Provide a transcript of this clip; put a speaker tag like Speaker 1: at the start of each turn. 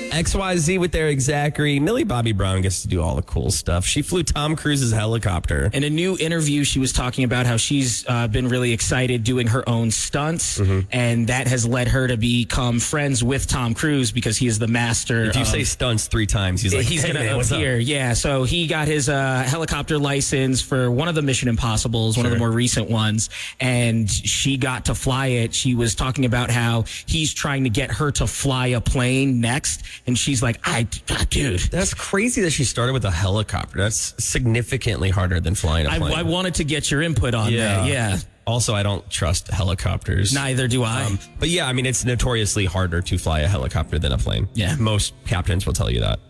Speaker 1: XYZ with Eric Zachary. Millie Bobby Brown gets to do all the cool stuff. She flew Tom Cruise's helicopter.
Speaker 2: In a new interview, she was talking about how she's been really excited doing her own stunts, and that has led her to become friends with Tom Cruise because he is the master.
Speaker 1: If you say stunts 3 times, he's like,
Speaker 2: he's
Speaker 1: hey,
Speaker 2: going to
Speaker 1: man, what's
Speaker 2: appear.
Speaker 1: up?
Speaker 2: Yeah, so he got his helicopter license for one of the Mission Impossibles, one of the more recent ones, and she got to fly it. She was talking about how he's trying to get her to fly a plane next, and she's like, dude.
Speaker 1: That's crazy that she started with a helicopter. That's significantly harder than flying a plane.
Speaker 2: I wanted to get your input on that. Yeah.
Speaker 1: Also, I don't trust helicopters.
Speaker 2: Neither do I.
Speaker 1: But yeah, I mean, it's notoriously harder to fly a helicopter than a plane.
Speaker 2: Yeah.
Speaker 1: Most captains will tell you that.